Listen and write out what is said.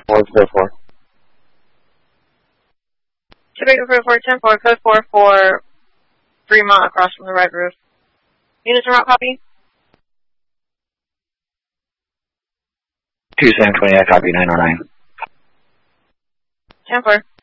444. Quebec 444, code 4 for Fremont across from the Red Roof. Units en route, copy? 2720, I copy 909. 10-4.